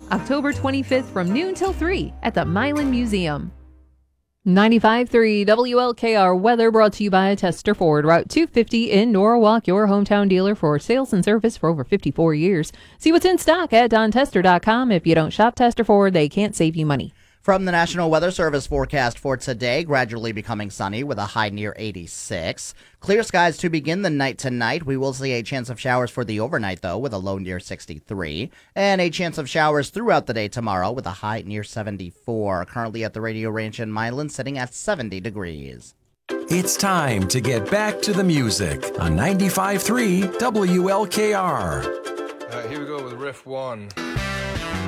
October 25th from noon till 3 at the Milan Museum. 95.3 WLKR weather brought to you by Tester Ford, Route 250 in Norwalk, your hometown dealer for sales and service for over 54 years. See what's in stock at DonTester.com. If you don't shop Tester Ford, they can't save you money. From the National Weather Service forecast for today, gradually becoming sunny with a high near 86. Clear skies to begin the night tonight. We will see a chance of showers for the overnight, though, with a low near 63. And a chance of showers throughout the day tomorrow with a high near 74. Currently at the Radio Ranch in Milan, sitting at 70 degrees. It's time to get back to the music on 95.3 WLKR. All right, here we go with riff 1.